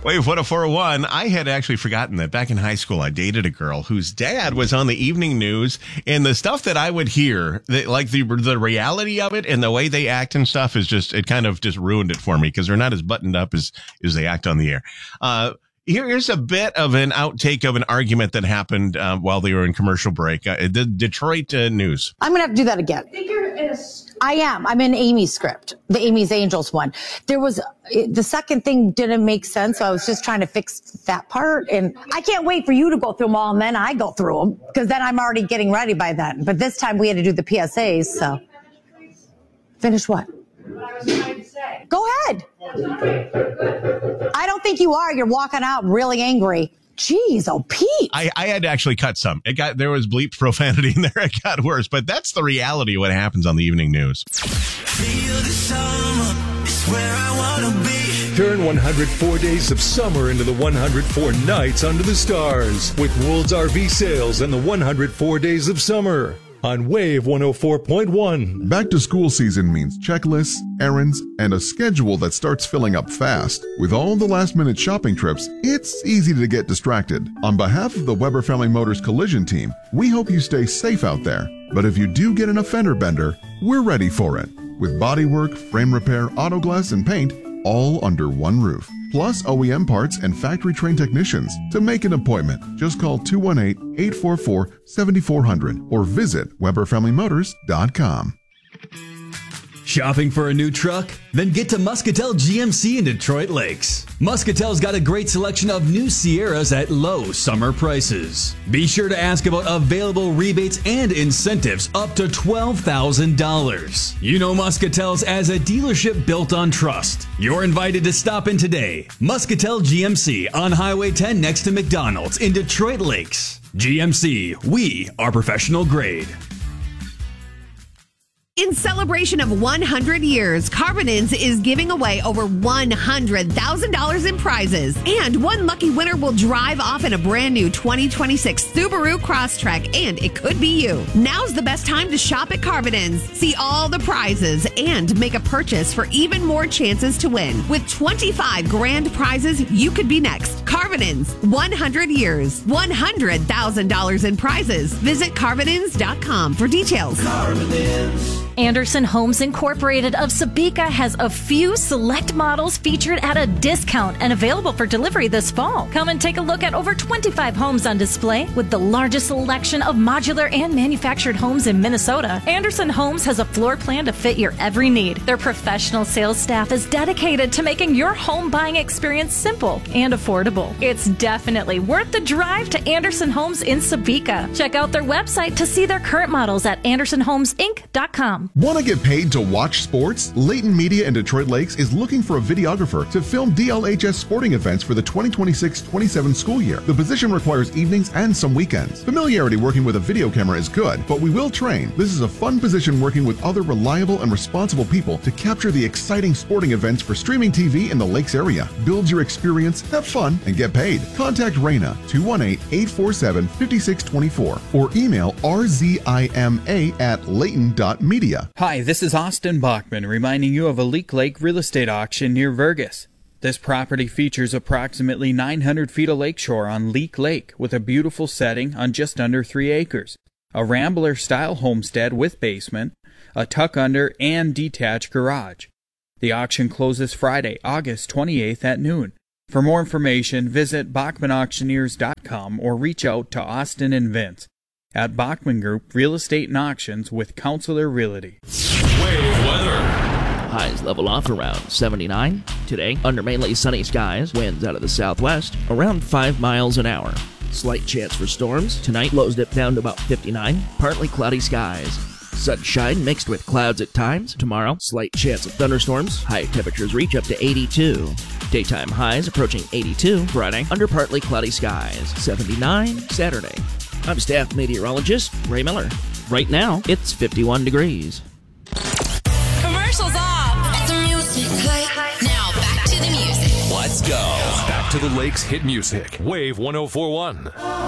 Wave 104.1. I had actually forgotten that back in high school, I dated a girl whose dad was on the evening news, and the stuff that I would hear, like the reality of it and the way they act and stuff is just, it kind of just ruined it for me because they're not as buttoned up as they act on the air. Here's a bit of an outtake of an argument that happened while they were in commercial break. The Detroit news. I'm going to have to do that again. I am. I'm in Amy's script, the Amy's Angels one. The second thing didn't make sense, so I was just trying to fix that part. And I can't wait for you to go through them all, and then I go through them, because then I'm already getting ready by then. But this time we had to do the PSAs, so. Finish what? What I was trying to say. Go ahead. I don't think you are. You're walking out really angry. Jeez, oh, Pete. I had to actually cut some. There was bleeped profanity in there. It got worse, but that's the reality of what happens on the evening news. Feel the summer, it's where I want to be. Turn 104 days of summer into the 104 nights under the stars with Wool's RV Sales and the 104 days of summer on Wave 104.1. Back to school season means checklists, errands, and a schedule that starts filling up fast. With all the last-minute shopping trips, it's easy to get distracted. On behalf of the Weber Family Motors Collision Team, we hope you stay safe out there. But if you do get in a fender bender, we're ready for it. With bodywork, frame repair, auto glass, and paint, all under one roof. Plus OEM parts and factory-trained technicians. To make an appointment, just call 218-844-7400 or visit WeberFamilyMotors.com. Shopping for a new truck? Then get to Muscatel GMC in Detroit Lakes. Muscatel's got a great selection of new Sierras at low summer prices. Be sure to ask about available rebates and incentives up to $12,000. You know Muscatel's as a dealership built on trust. You're invited to stop in today. Muscatel GMC on Highway 10 next to McDonald's in Detroit Lakes. GMC, we are professional grade. In celebration of 100 years, Carbonins is giving away over $100,000 in prizes. And one lucky winner will drive off in a brand new 2026 Subaru Crosstrek, and it could be you. Now's the best time to shop at Carbonins. See all the prizes and make a purchase for even more chances to win. With 25 grand prizes, you could be next. Carbonins, 100 years, $100,000 in prizes. Visit Carbonins.com for details. Carbonins. Anderson Homes Incorporated of Sabika has a few select models featured at a discount and available for delivery this fall. Come and take a look at over 25 homes on display with the largest selection of modular and manufactured homes in Minnesota. Anderson Homes has a floor plan to fit your every need. Their professional sales staff is dedicated to making your home buying experience simple and affordable. It's definitely worth the drive to Anderson Homes in Sabika. Check out their website to see their current models at AndersonHomesInc.com. Want to get paid to watch sports? Layton Media in Detroit Lakes is looking for a videographer to film DLHS sporting events for the 2026-27 school year. The position requires evenings and some weekends. Familiarity working with a video camera is good, but we will train. This is a fun position working with other reliable and responsible people to capture the exciting sporting events for streaming TV in the Lakes area. Build your experience, have fun, and get paid. Contact Raina 218-847-5624 or email rzima@layton.media. Hi, this is Austin Bachman reminding you of a Leak Lake real estate auction near Vergas. This property features approximately 900 feet of lakeshore on Leak Lake with a beautiful setting on just under 3 acres. A Rambler-style homestead with basement, a tuck-under, and detached garage. The auction closes Friday, August 28th at noon. For more information, visit BachmanAuctioneers.com or reach out to Austin and Vince at Bachman Group Real Estate and Auctions with Counselor Realty. Wave weather. Highs level off around 79. Today, under mainly sunny skies, winds out of the southwest, around 5 miles an hour. Slight chance for storms. Tonight, lows dip down to about 59. Partly cloudy skies. Sunshine mixed with clouds at times. Tomorrow, slight chance of thunderstorms. High temperatures reach up to 82. Daytime highs approaching 82. Friday, under partly cloudy skies. 79 Saturday. I'm staff meteorologist Ray Miller. Right now, it's 51 degrees. Commercials off. Let the music play. Now back to the music. Let's go. Back to the Lakes hit music. Wave 104.1.